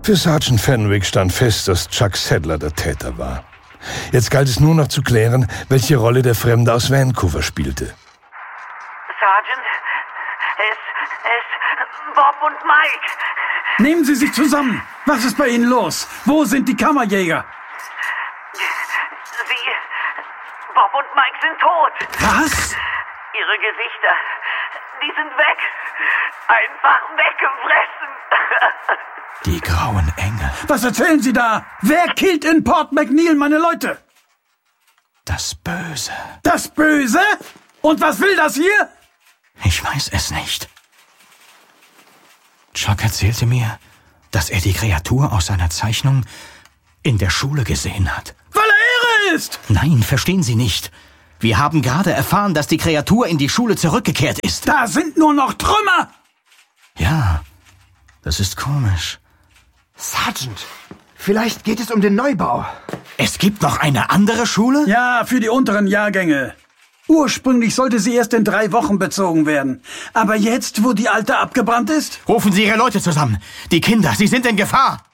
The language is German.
Für Sergeant Fenwick stand fest, dass Chuck Sadler der Täter war. Jetzt galt es nur noch zu klären, welche Rolle der Fremde aus Vancouver spielte. Sergeant, es Bob und Mike. Nehmen Sie sich zusammen. Was ist bei Ihnen los? Wo sind die Kammerjäger? Bob und Mike sind tot. Was? Ihre Gesichter, die sind weg. Einfach weggefressen. Die grauen Engel. Was erzählen Sie da? Wer killt in Port McNeil meine Leute? Das Böse. Das Böse? Und was will das hier? Ich weiß es nicht. Chuck erzählte mir, dass er die Kreatur aus seiner Zeichnung in der Schule gesehen hat. Weil er irre ist! Nein, verstehen Sie nicht. Wir haben gerade erfahren, dass die Kreatur in die Schule zurückgekehrt ist. Da sind nur noch Trümmer! Ja, das ist komisch. Sergeant, vielleicht geht es um den Neubau. Es gibt noch eine andere Schule? Ja, für die unteren Jahrgänge. Ursprünglich sollte sie erst in 3 Wochen bezogen werden. Aber jetzt, wo die alte abgebrannt ist? Rufen Sie Ihre Leute zusammen. Die Kinder, sie sind in Gefahr.